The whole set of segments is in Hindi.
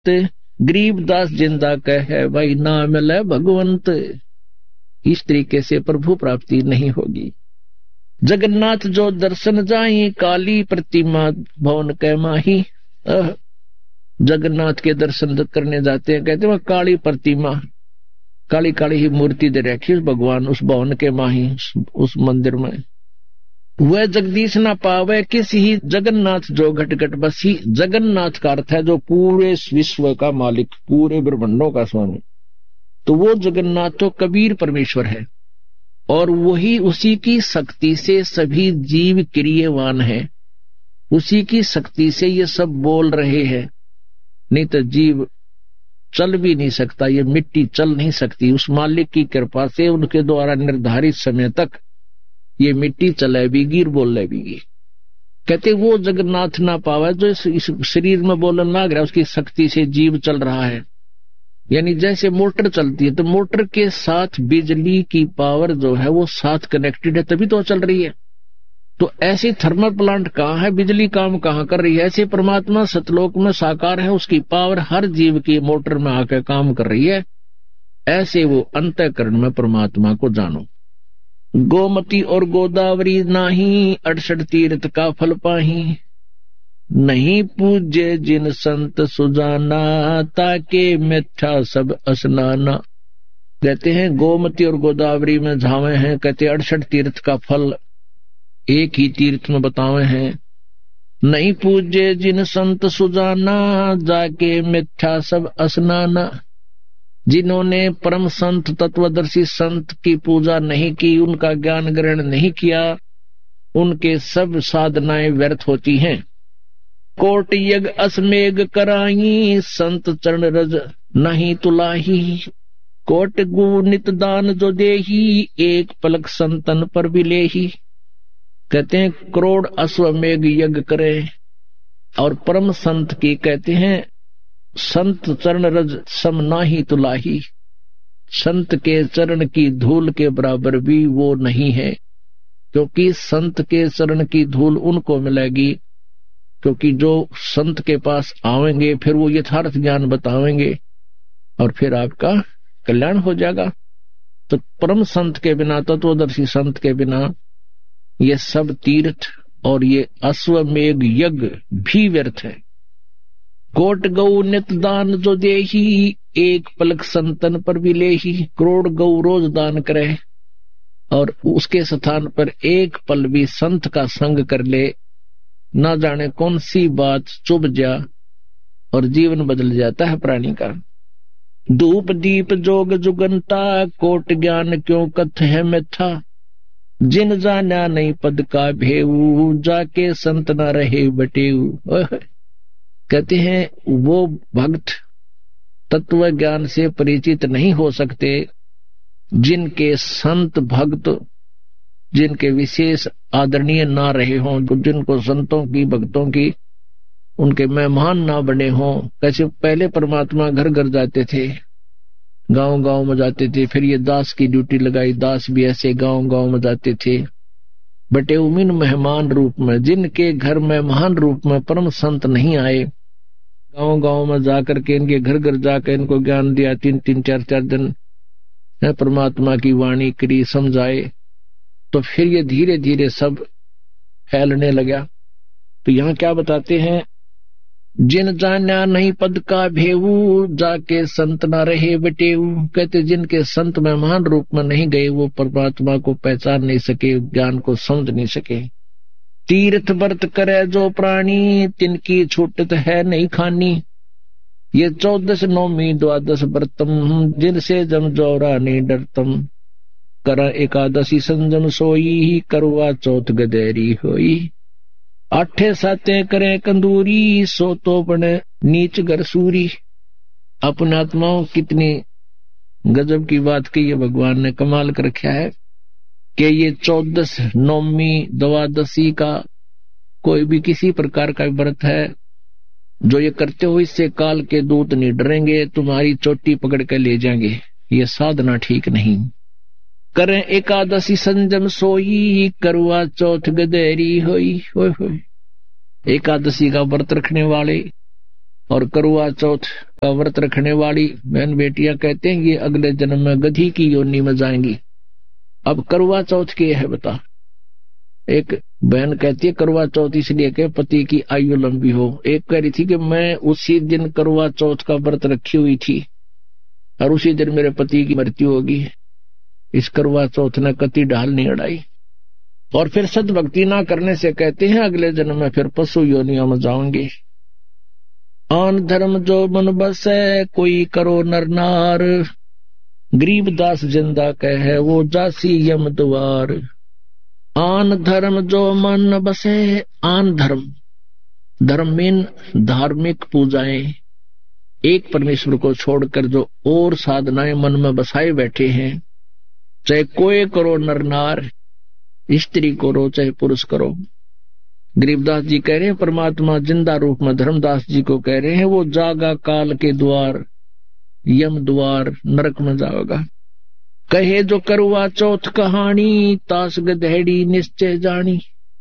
गरीबदास जिंदा कहे भाई ना मिले भगवंत। इस तरीके से प्रभु प्राप्ति नहीं होगी। जगन्नाथ जो दर्शन जाई, काली प्रतिमा भवन के माही। जगन्नाथ के दर्शन करने जाते हैं, कहते हैं काली प्रतिमा, काली काली ही मूर्ति दे रखी उस भगवान उस भवन के माही, उस मंदिर में। वह जगदीश ना पावे किसी ही जगन्नाथ जो घट घट बसी। जगन्नाथ का अर्थ है जो पूरे विश्व का मालिक, पूरे ब्रह्मांडों का स्वामी। तो वो जगन्नाथ तो कबीर परमेश्वर है, और वही उसी की शक्ति से सभी जीव क्रियवान है, उसी की शक्ति से ये सब बोल रहे हैं। नहीं तो जीव चल भी नहीं सकता, ये मिट्टी चल नहीं सकती। उस मालिक की कृपा से उनके द्वारा निर्धारित समय तक ये मिट्टी चलेगी, बोलेगी। कहते वो जगन्नाथ ना पावे जो इस शरीर में बोलने लग रहा है, उसकी शक्ति से जीव चल रहा है। यानी जैसे मोटर चलती है तो मोटर के साथ बिजली की पावर जो है वो साथ कनेक्टेड है, तभी तो चल रही है। तो ऐसे थर्मल प्लांट कहाँ है, बिजली काम कहाँ कर रही है, ऐसे परमात्मा सतलोक में साकार है, उसकी पावर हर जीव की मोटर में आकर काम कर रही है। ऐसे वो अंतःकरण में परमात्मा को जानो। गोमती और गोदावरी नाही, 68 तीर्थ का फल पाही। नहीं पूजे जिन संत सुजाना, ताके मिथ्या सब स्नाना। कहते हैं गोमती और गोदावरी में झावे हैं, कहते 68 तीर्थ का फल एक ही तीर्थ में बतावे हैं। नहीं पूजे जिन संत सुजाना, जाके मिथ्या सब स्नाना। जिन्होंने परम संत तत्वदर्शी संत की पूजा नहीं की, उनका ज्ञान ग्रहण नहीं किया, उनके सब साधनाएं व्यर्थ होती हैं। कोट यज्ञ असमेघ कराई, संत चरण रज नहीं तुलाही। कोट गु नित दान जो देही, एक पलक संतन पर बिलेही। कहते हैं करोड़ अश्वमेघ यज्ञ करे और परम संत की कहते हैं संत चरण रज सम नाही तुलाही। संत के चरण की धूल के बराबर भी वो नहीं है, क्योंकि संत के चरण की धूल उनको मिलेगी, क्योंकि जो संत के पास आवेंगे फिर वो यथार्थ ज्ञान बतावेंगे और फिर आपका कल्याण हो जाएगा। तो परम संत के बिना, तत्वदर्शी संत के बिना ये सब तीर्थ और ये अश्वमेघ यज्ञ भी व्यर्थ है। कोट गौ नित दान जो देही, एक पलक संतन पर भी लेही। करोड़ गौ रोज दान करे और उसके स्थान पर एक पल भी संत का संग कर ले, ना जाने कौन सी बात चुभ जा और जीवन बदल जाता है प्राणी का। धूप दीप जोग जुगंता, कोट ज्ञान क्यों कथ है मिथ्या। जिन जाना नहीं पद का भेऊ, जाके संत न रहे बटेऊ। कहते हैं वो भक्त तत्व ज्ञान से परिचित नहीं हो सकते जिनके संत भक्त, जिनके विशेष आदरणीय ना रहे हों, जिनको संतों की भक्तों की उनके मेहमान ना बने हों। कैसे पहले परमात्मा घर घर जाते थे, गांव गांव में जाते थे, फिर ये दास की ड्यूटी लगाई, दास भी ऐसे गांव गांव में जाते थे बटे उमिन मेहमान रूप में। जिनके घर मेहमान रूप में परम संत नहीं आए, गांव गांव में जाकर के इनके घर घर जाकर इनको ज्ञान दिया, 3-3 4-4 दिन परमात्मा की वाणी करी, समझाए, तो फिर ये धीरे धीरे सब फैलने लगा। तो यहाँ क्या बताते हैं, जिन जाना नहीं पद का भेऊ, जाके संत ना रहे बटेऊ। कहते जिनके संत मेहमान रूप में नहीं गए, वो परमात्मा को पहचान नहीं सके, ज्ञान को समझ नहीं सके। तीर्थ व्रत करे जो प्राणी, तिनकी छूटत है नहीं खानी। ये 14 नौमी 12 व्रतम, जिनसे जम जौरा नहीं डरतम। कर एकादशी संजम सोई, करवा चौथ गदेरी होई। 8 सातें करे कंदूरी, सो तो बने नीच घर सूरी। अपने आत्माओं कितनी गजब की बात की है, भगवान ने कमाल कर रखा है कि ये 14 नौमी 12 का कोई भी किसी प्रकार का व्रत है, जो ये करते हो इससे काल के दूत नहीं डरेंगे, तुम्हारी चोटी पकड़ के ले जाएंगे। ये साधना ठीक नहीं। करें एकादशी संजम सोई, करवा चौथ गदेरी होई। एकादशी का व्रत रखने वाले और करवा चौथ का व्रत रखने वाली बहन बेटियां कहते हैं ये अगले जन्म में गधी की योनि में जाएंगी। अब करवा चौथ की है बता। एक बहन कहती है करवा चौथ इसलिए कि पति की आयु लंबी हो। एक कह रही थी कि मैं उसी दिन करवा चौथ का व्रत रखी हुई थी और उसी दिन मेरे पति की मृत्यु होगी। इस करवा चौथ ने कति ढाल नहीं अड़ाई। और फिर सद्भक्ति ना करने से कहते हैं अगले जन्म में फिर पशु योनियों में जाओगे। आन धर्म जो मन बसे कोई करो नर नार, गरीबदास जिंदा कहे वो जासी यम द्वार। आन धर्म जो मन बसे, आन धर्म, धर्म मीन धार्मिक पूजाएं, एक परमेश्वर को छोड़कर जो और साधनाएं मन में बसाए बैठे हैं, चाहे कोई करो नर नार, स्त्री करो चाहे पुरुष करो। गरीबदास जी कह रहे हैं परमात्मा जिंदा रूप में धर्मदास जी को कह रहे हैं वो जागा काल के द्वार, यम द्वार, नरक में जाओगा। कहे जो करवा चौथ कहानी, तास गधेड़ी निश्चय जानी।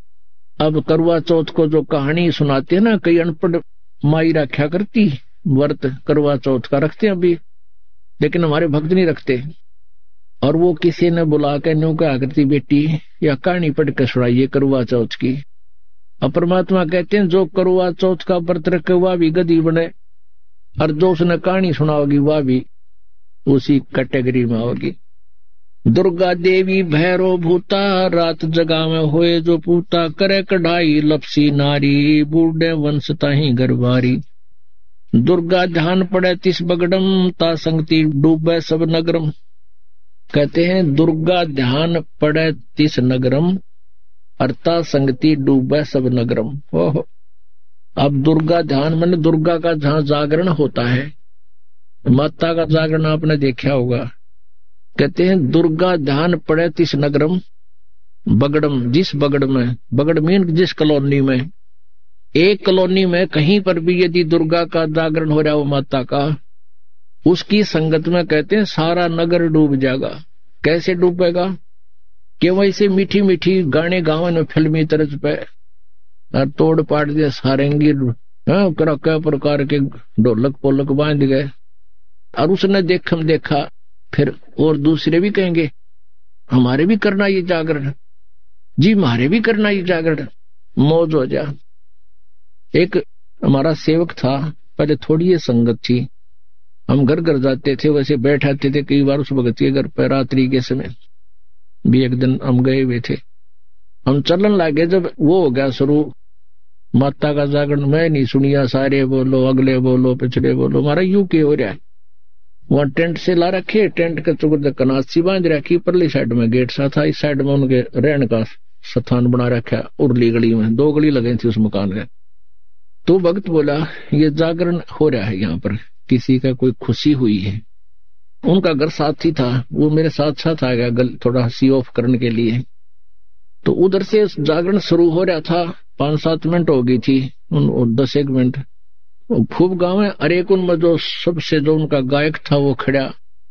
अब करवा चौथ को जो कहानी सुनाते हैं ना, कई अनपढ़ माई रखा करती व्रत करवा चौथ का रखते हैं अभी, लेकिन हमारे भक्त नहीं रखते। और वो किसी ने बुला के न्यू क्या करती बेटी या कहानी पढ़ के सुनाइए करवा चौथ की। अब परमात्मा कहते हैं जो करवा चौथ का व्रत रखे वह भी गधी बने, और जो उसने कहानी सुनाओगी वह भी उसी कैटेगरी में होगी। दुर्गा देवी भैरो भूता, रात जगा में होए जो पूता, करे कढ़ाई लपसी नारी, बूढ़े वंश ताही गरबारी। दुर्गा ध्यान पड़े तिस बगड़म, ता संगति डूबे सब नगरम। कहते हैं दुर्गा ध्यान पड़े तिस नगरम, अर्ता संगति डूबे सब नगरम। ओहो, अब दुर्गा ध्यान मैंने दुर्गा का जहां जागरण होता है, माता का जागरण आपने देखा होगा। कहते हैं दुर्गा ध्यान पड़े तिस नगरम, बगड़म, जिस बगड़ में, बगड़ मीन जिस कॉलोनी में, एक कॉलोनी में कहीं पर भी यदि दुर्गा का जागरण हो रहा हो माता का, उसकी संगत में कहते हैं सारा नगर डूब जाएगा। कैसे डूबेगा कि वैसे मीठी मीठी गाने गावन में फिल्मी तर्ज पे और तोड़ पाट दिया सारंगी प्रकार के ढोलक पोलक बांध गए। और उसने देखा फिर और दूसरे भी कहेंगे हमारे भी करना ये जागरण, जी हमारे भी करना ये जागरण, मौज हो जा। एक हमारा सेवक था, पहले थोड़ी ये संगत थी, हम घर घर जाते थे, वैसे बैठाते थे कई बार उस भगत के घर पर रात्रि के समय भी। एक दिन हम गए हुए थे, हम चलन लगे, जब वो हो गया शुरू माता का जागरण, मैं नहीं सुनिया, सारे बोलो अगले बोलो पिछले बोलो, हमारा यूं के हो रहा है। वहां टेंट से ला रखे, टेंट के चुगुर कनासी बांध रखी, परली साइड में गेट सा था, इस साइड में उनके रहने का स्थान बना रखा उर्ली गली में, 2 गली लगे थी उस मकान में। तो भक्त बोला ये जागरण हो रहा है यहाँ पर, किसी का कोई खुशी हुई है। उनका घर साथ ही था, वो मेरे साथ साथ आ गया थोड़ा सी ऑफ करने के लिए। तो उधर से जागरण शुरू हो रहा था, 5-7 मिनट हो गई थी, 10-1 मिनट खूब गाँव है। अरे उनमें जो सबसे जो उनका गायक था वो खड़ा,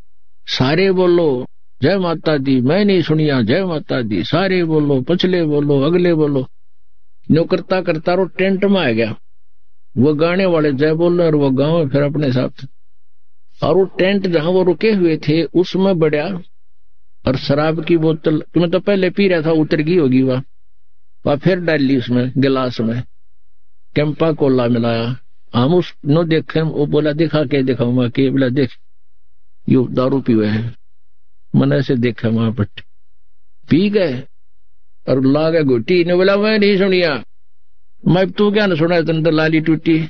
सारे बोलो जय माता दी, मैं नहीं सुनिया जय माता दी, सारे बोलो पिछले बोलो अगले बोलो। न्यू करता करता वो टेंट में आ गया, वो गाने वाले जय बोल रहे और वो गाँव फिर अपने साथ। और वो टेंट जहां वो रुके हुए थे उसमें बढ़िया, और शराब की बोतल मैं तो पहले पी रहा था, उतर गई होगी वह फिर डाली उसमें गिलास में, कैंपा कोला मिलाया। हम उस नो देखे, वो बोला दिखा के दिखाऊंगा कि बोला देख यू दारू पी हुए है। मैंने ऐसे देखा वहां पर पी गए और ला गए घुटी, ने बोला मैं नहीं सुनिया, मैं तू क्या न सुना, तुम तो लाली टूटी,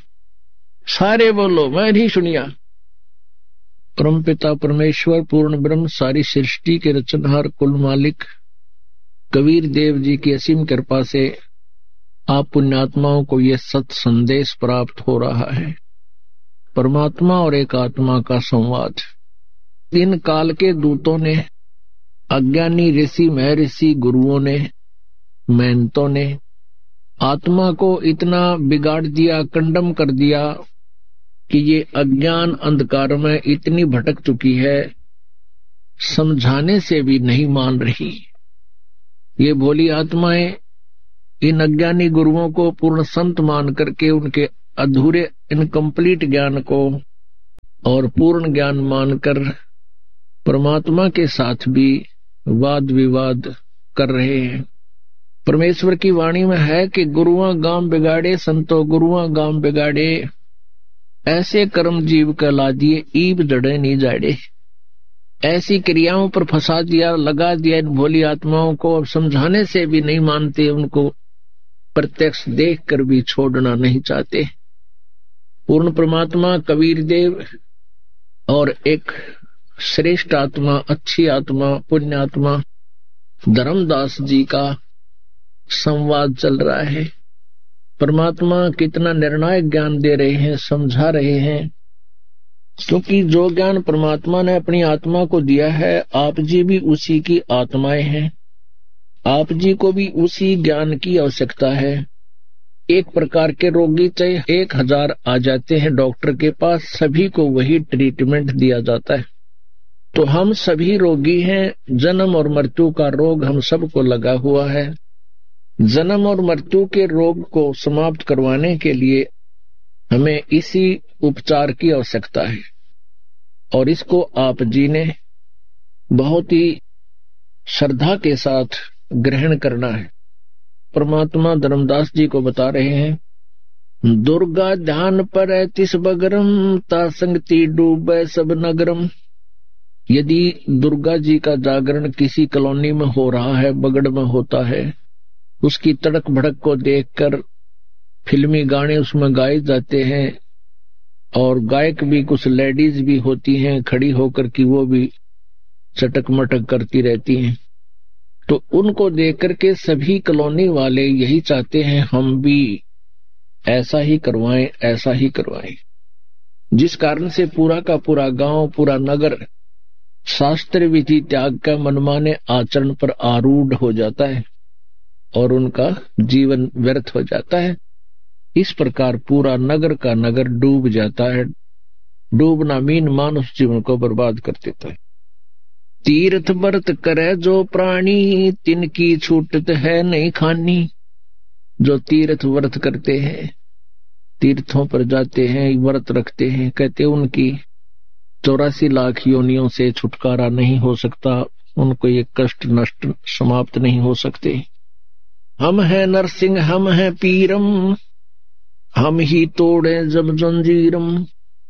सारे बोलो मैं नहीं सुनिया। परम पिता परमेश्वर पूर्ण ब्रह्म सारी सृष्टि के रचनहार कुल मालिक कबीर देव जी की असीम कृपा से आप पुण्यात्माओं को ये सत संदेश प्राप्त हो रहा है। परमात्मा और एक आत्मा का संवाद। इन काल के दूतों ने, अज्ञानी ऋषि महर्षि गुरुओं ने, महंतों ने आत्मा को इतना बिगाड़ दिया, कंडम कर दिया कि ये अज्ञान अंधकार में इतनी भटक चुकी है, समझाने से भी नहीं मान रही। ये भोली आत्माएं इन अज्ञानी गुरुओं को पूर्ण संत मान करके उनके अधूरे इनकम्प्लीट ज्ञान को और पूर्ण ज्ञान मानकर परमात्मा के साथ भी वाद विवाद कर रहे हैं। परमेश्वर की वाणी में है कि गुरुआ गांव बिगाड़े संतो गुरुआ गांव बिगाड़े, ऐसे कर्म जीव कहला दिए ईब जड़े नहीं जाड़े। ऐसी क्रियाओं पर फंसा दिया, लगा दिया इन भोली आत्माओं को। अब समझाने से भी नहीं मानते, उनको प्रत्यक्ष देखकर भी छोड़ना नहीं चाहते। पूर्ण परमात्मा कबीर देव और एक श्रेष्ठ आत्मा, अच्छी आत्मा, पुण्य आत्मा धर्मदास जी का संवाद चल रहा है। परमात्मा कितना निर्णायक ज्ञान दे रहे हैं, समझा रहे हैं, क्योंकि जो ज्ञान परमात्मा ने अपनी आत्मा को दिया है, आप जी भी उसी की आत्माएं हैं। आप जी को भी उसी ज्ञान की आवश्यकता है। एक प्रकार के रोगी चाहे 1000 आ जाते हैं डॉक्टर के पास, सभी को वही ट्रीटमेंट दिया जाता है। तो हम सभी रोगी हैं। जन्म और मृत्यु का रोग हम सबको लगा हुआ है। जन्म और मृत्यु के रोग को समाप्त करवाने के लिए हमें इसी उपचार की आवश्यकता है, और इसको आप जी ने बहुत ही श्रद्धा के साथ ग्रहण करना है। परमात्मा धर्मदास जी को बता रहे हैं, दुर्गा ध्यान पर तिस बगरम ता संगति डूबे सब नगरम। यदि दुर्गा जी का जागरण किसी कॉलोनी में हो रहा है, बगड़ में होता है, उसकी तड़क भड़क को देखकर फिल्मी गाने उसमें गाए जाते हैं, और गायक भी कुछ लेडीज भी होती हैं खड़ी होकर कि वो भी चटक मटक करती रहती हैं। तो उनको देख करके सभी कॉलोनी वाले यही चाहते हैं हम भी ऐसा ही करवाएं, ऐसा ही करवाएं। जिस कारण से पूरा का पूरा गांव, पूरा नगर शास्त्र विधि त्याग का मनमाने आचरण पर आरूढ़ हो जाता है और उनका जीवन व्यर्थ हो जाता है। इस प्रकार पूरा नगर का नगर डूब जाता है। डूबना मीन मानव जीवन को बर्बाद कर देता है। तीर्थ व्रत करे जो प्राणी, तिनकी छूटत है नहीं खानी। जो तीर्थ व्रत करते हैं, तीर्थों पर जाते हैं, व्रत रखते हैं, कहते उनकी 84 लाख योनियों से छुटकारा नहीं हो सकता, उनको ये कष्ट नष्ट समाप्त नहीं हो सकते। हम हैं नरसिंह, हम हैं पीरम, हम ही तोड़े जब जंजीरम।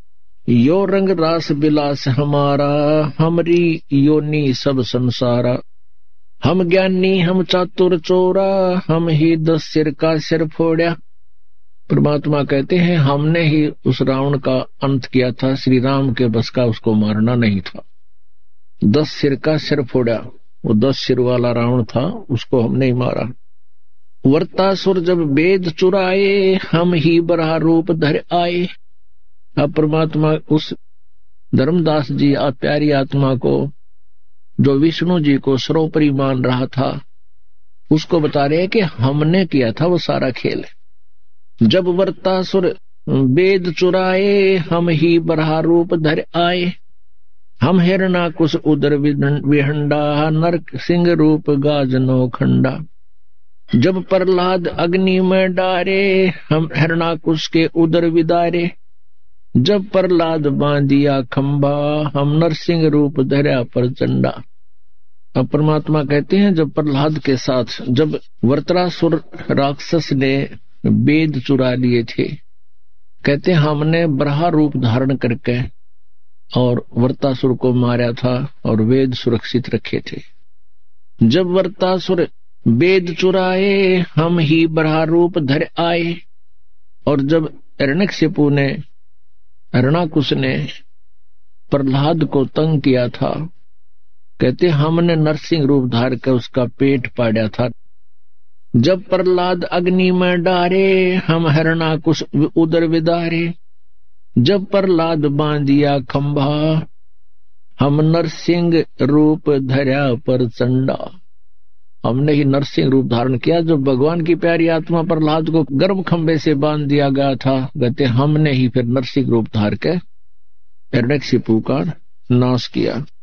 यो रंग रास बिलास हमारा, हमरी योनि सब संसारा। हम ज्ञानी हम चातुर चोरा, हम ही 10 सिर का सिर फोड़ा। परमात्मा कहते हैं हमने ही उस रावण का अंत किया था, श्री राम के बस का उसको मारना नहीं था। 10 सिर का सिर फोड़ा, वो 10 सिर वाला रावण था, उसको हमने ही मारा। वर्तासुर जब वेद चुराए, हम ही बराह रूप धर आए। अब परमात्मा उस धर्मदास जी प्यारी आत्मा को, जो विष्णु जी को सर्वोपरि मान रहा था, उसको बता रहे हैं कि हमने किया था वो सारा खेल। जब वर्तासुर वेद चुराए, हम ही बराह रूप धर आए। हम हिरणाकुश उदर विहंडा, नरक सिंह रूप गाजनो खंडा। जब प्रहलाद अग्नि में डारे, हम हिरणाकुश के उदर विदारे। जब प्रहलाद बांधिया खंभा, हम नरसिंह रूप धरा पर चंडा। अब परमात्मा कहते हैं जब प्रहलाद के साथ जब वर्त्रासुर राक्षस ने वेद चुरा लिए थे, कहते हमने बराह रूप धारण करके और वर्तासुर को मारा था और वेद सुरक्षित रखे थे। जब वर्तासुर वेद चुराए, हम ही बराह रूप धर आए। और जब हिरण्यकशिपु ने, हिरणाकुश ने प्रहलाद को तंग किया था, कहते हमने नरसिंह रूप धार कर उसका पेट पाड़ा था। जब प्रहलाद अग्नि में डारे, हम हिरणाकुश उदर विदारे। जब प्रहलाद बांधिया खंभा, हम नरसिंह रूप धरा पर चंडा। हमने ही नरसिंह रूप धारण किया। जो भगवान की प्यारी आत्मा प्रहलाद को गर्भ खंभे से बांध दिया गया था, कहते हमने ही फिर नरसिंह रूप धार के हिरण्यकशिपु का नाश किया।